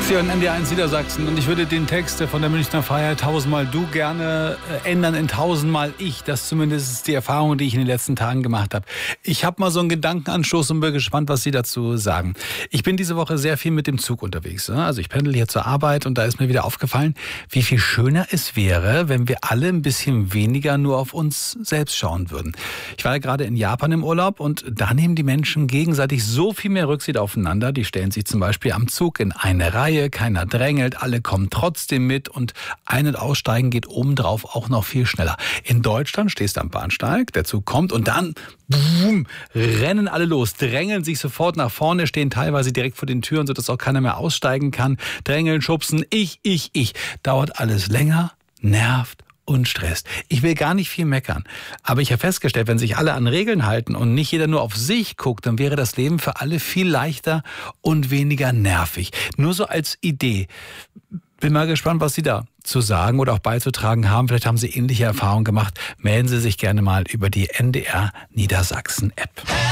Sie hören NDR1 Niedersachsen und ich würde den Text von der Münchner Freiheit 1000-mal du gerne ändern in 1000-mal ich. Das ist zumindest die Erfahrung, die ich in den letzten Tagen gemacht habe. Ich habe mal so einen Gedankenanstoß und bin gespannt, was Sie dazu sagen. Ich bin diese Woche sehr viel mit dem Zug unterwegs. Also ich pendel hier zur Arbeit und da ist mir wieder aufgefallen, wie viel schöner es wäre, wenn wir alle ein bisschen weniger nur auf uns selbst schauen würden. Ich war ja gerade in Japan im Urlaub und da nehmen die Menschen gegenseitig so viel mehr Rücksicht aufeinander. Die stellen sich zum Beispiel am Zug in eine Reihe, keiner drängelt, alle kommen trotzdem mit und Ein- und Aussteigen geht obendrauf auch noch viel schneller. In Deutschland stehst du am Bahnsteig, der Zug kommt und dann boom, rennen alle los, drängeln sich sofort nach vorne, stehen teilweise direkt vor den Türen, sodass auch keiner mehr aussteigen kann, drängeln, schubsen, ich. Dauert alles länger, nervt und stresst. Ich will gar nicht viel meckern, aber ich habe festgestellt, wenn sich alle an Regeln halten und nicht jeder nur auf sich guckt, dann wäre das Leben für alle viel leichter und weniger nervig. Nur so als Idee. Bin mal gespannt, was Sie da zu sagen oder auch beizutragen haben. Vielleicht haben Sie ähnliche Erfahrungen gemacht. Melden Sie sich gerne mal über die NDR Niedersachsen App.